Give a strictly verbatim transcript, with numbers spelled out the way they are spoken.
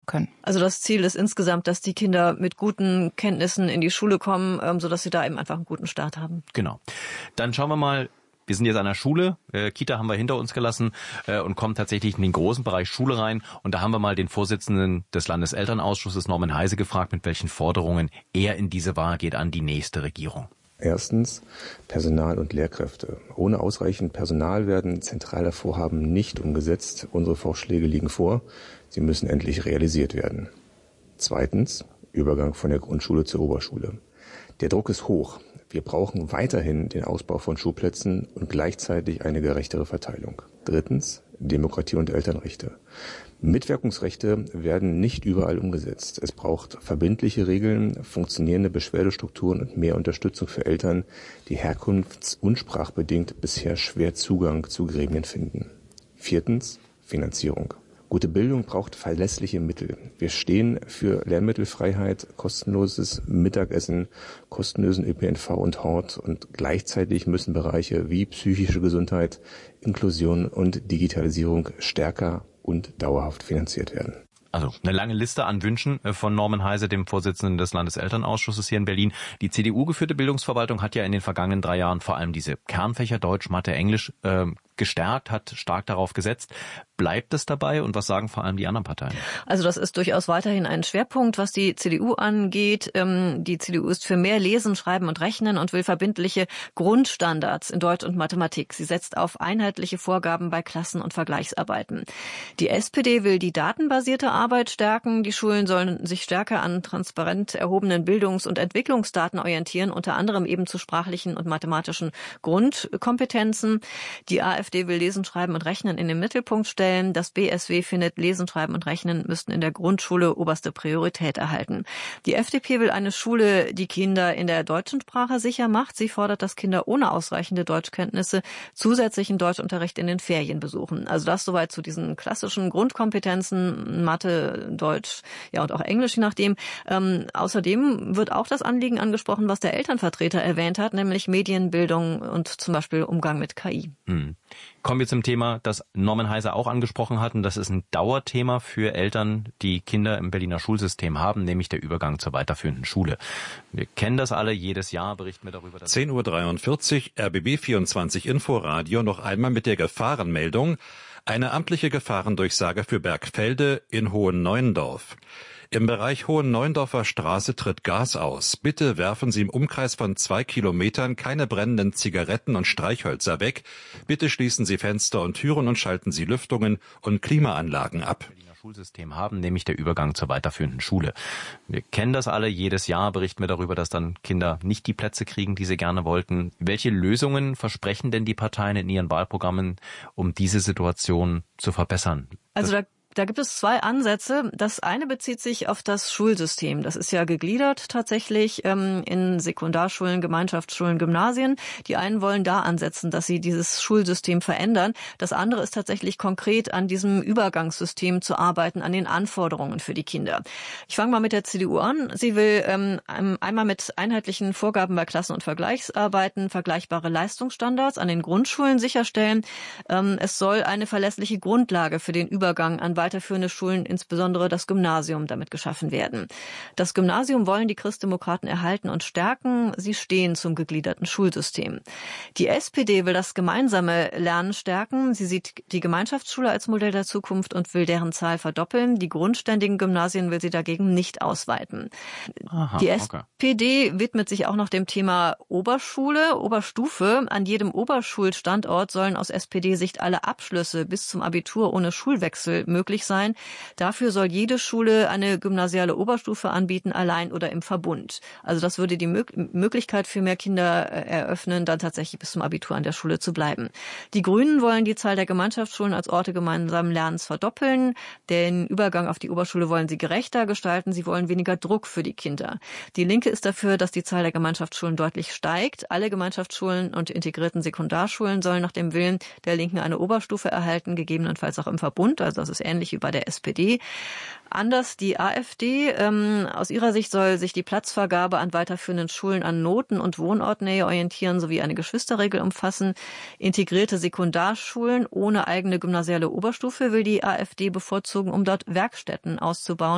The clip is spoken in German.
können. Also das Ziel ist insgesamt, dass die Kinder mit guten Kenntnissen in die Schule kommen, ähm, sodass sie da eben einfach einen guten Start haben. Genau. Dann schauen wir mal. Wir sind jetzt an der Schule, äh, Kita haben wir hinter uns gelassen äh, und kommen tatsächlich in den großen Bereich Schule rein. Und da haben wir mal den Vorsitzenden des Landeselternausschusses, Norman Heise, gefragt, mit welchen Forderungen er in diese Wahl geht an die nächste Regierung. Erstens Personal und Lehrkräfte. Ohne ausreichend Personal werden zentrale Vorhaben nicht umgesetzt. Unsere Vorschläge liegen vor. Sie müssen endlich realisiert werden. Zweitens Übergang von der Grundschule zur Oberschule. Der Druck ist hoch. Wir brauchen weiterhin den Ausbau von Schulplätzen und gleichzeitig eine gerechtere Verteilung. Drittens, Demokratie und Elternrechte. Mitwirkungsrechte werden nicht überall umgesetzt. Es braucht verbindliche Regeln, funktionierende Beschwerdestrukturen und mehr Unterstützung für Eltern, die herkunfts- und sprachbedingt bisher schwer Zugang zu Gremien finden. Viertens, Finanzierung. Gute Bildung braucht verlässliche Mittel. Wir stehen für Lehrmittelfreiheit, kostenloses Mittagessen, kostenlosen Ö P N V und Hort und gleichzeitig müssen Bereiche wie psychische Gesundheit, Inklusion und Digitalisierung stärker und dauerhaft finanziert werden. Also eine lange Liste an Wünschen von Norman Heise, dem Vorsitzenden des Landeselternausschusses hier in Berlin. Die C D U-geführte Bildungsverwaltung hat ja in den vergangenen drei Jahren vor allem diese Kernfächer Deutsch, Mathe, Englisch äh, gestärkt, hat stark darauf gesetzt. Bleibt es dabei und was sagen vor allem die anderen Parteien? Also das ist durchaus weiterhin ein Schwerpunkt, was die C D U angeht. Die C D U ist für mehr Lesen, Schreiben und Rechnen und will verbindliche Grundstandards in Deutsch und Mathematik. Sie setzt auf einheitliche Vorgaben bei Klassen- und Vergleichsarbeiten. Die S P D will die datenbasierte Arbeit stärken. Die Schulen sollen sich stärker an transparent erhobenen Bildungs- und Entwicklungsdaten orientieren, unter anderem eben zu sprachlichen und mathematischen Grundkompetenzen. Die A f D will Lesen, Schreiben und Rechnen in den Mittelpunkt stellen. Das B S W findet, Lesen, Schreiben und Rechnen müssten in der Grundschule oberste Priorität erhalten. Die F D P will eine Schule, die Kinder in der deutschen Sprache sicher macht. Sie fordert, dass Kinder ohne ausreichende Deutschkenntnisse zusätzlichen Deutschunterricht in den Ferien besuchen. Also das soweit zu diesen klassischen Grundkompetenzen, Mathe, Deutsch, ja und auch Englisch, je nachdem. Ähm, außerdem wird auch das Anliegen angesprochen, was der Elternvertreter erwähnt hat, nämlich Medienbildung und zum Beispiel Umgang mit K I. Hm. Kommen wir zum Thema, das Norman Heise auch angesprochen hat, und das ist ein Dauerthema für Eltern, die Kinder im Berliner Schulsystem haben, nämlich der Übergang zur weiterführenden Schule. Wir kennen das alle, jedes Jahr berichten wir darüber. zehn Uhr dreiundvierzig, R B B vierundzwanzig Inforadio, noch einmal mit der Gefahrenmeldung. Eine amtliche Gefahrendurchsage für Bergfelde in Hohenneuendorf. Im Bereich Hohenneuendorfer Straße tritt Gas aus. Bitte werfen Sie im Umkreis von zwei Kilometern keine brennenden Zigaretten und Streichhölzer weg. Bitte schließen Sie Fenster und Türen und schalten Sie Lüftungen und Klimaanlagen ab. Schulsystem haben, nämlich der Übergang zur weiterführenden Schule. Wir kennen das alle, jedes Jahr berichten wir darüber, dass dann Kinder nicht die Plätze kriegen, die sie gerne wollten. Welche Lösungen versprechen denn die Parteien in ihren Wahlprogrammen, um diese Situation zu verbessern? Also da Da gibt es zwei Ansätze. Das eine bezieht sich auf das Schulsystem. Das ist ja gegliedert tatsächlich ähm, in Sekundarschulen, Gemeinschaftsschulen, Gymnasien. Die einen wollen da ansetzen, dass sie dieses Schulsystem verändern. Das andere ist tatsächlich konkret an diesem Übergangssystem zu arbeiten, an den Anforderungen für die Kinder. Ich fange mal mit der C D U an. Sie will ähm, einmal mit einheitlichen Vorgaben bei Klassen- und Vergleichsarbeiten vergleichbare Leistungsstandards an den Grundschulen sicherstellen. Ähm, es soll eine verlässliche Grundlage für den Übergang an weiterführende Schulen, insbesondere das Gymnasium, damit geschaffen werden. Das Gymnasium wollen die Christdemokraten erhalten und stärken. Sie stehen zum gegliederten Schulsystem. Die S P D will das gemeinsame Lernen stärken. Sie sieht die Gemeinschaftsschule als Modell der Zukunft und will deren Zahl verdoppeln. Die grundständigen Gymnasien will sie dagegen nicht ausweiten. Aha, die S P D okay. widmet sich auch noch dem Thema Oberschule, Oberstufe. An jedem Oberschulstandort sollen aus S P D-Sicht alle Abschlüsse bis zum Abitur ohne Schulwechsel möglich sein. Dafür soll jede Schule eine gymnasiale Oberstufe anbieten, allein oder im Verbund. Also das würde die Möglichkeit für mehr Kinder eröffnen, dann tatsächlich bis zum Abitur an der Schule zu bleiben. Die Grünen wollen die Zahl der Gemeinschaftsschulen als Orte gemeinsamen Lernens verdoppeln. Den Übergang auf die Oberschule wollen sie gerechter gestalten. Sie wollen weniger Druck für die Kinder. Die Linke ist dafür, dass die Zahl der Gemeinschaftsschulen deutlich steigt. Alle Gemeinschaftsschulen und integrierten Sekundarschulen sollen nach dem Willen der Linken eine Oberstufe erhalten, gegebenenfalls auch im Verbund. Also das ist ähnlich wie bei der S P D. Anders die A f D. Ähm, aus ihrer Sicht soll sich die Platzvergabe an weiterführenden Schulen an Noten und Wohnortnähe orientieren sowie eine Geschwisterregel umfassen. Integrierte Sekundarschulen ohne eigene gymnasiale Oberstufe will die A f D bevorzugen, um dort Werkstätten auszubauen.